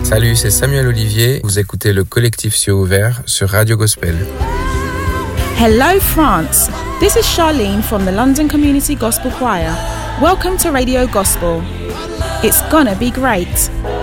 Salut, c'est Samuel Olivier. Vous écoutez le collectif Cieux Ouverts sur Radio Gospel. Hello France, this is Charlene from the London Community Gospel Choir. Welcome to Radio Gospel. It's gonna be great.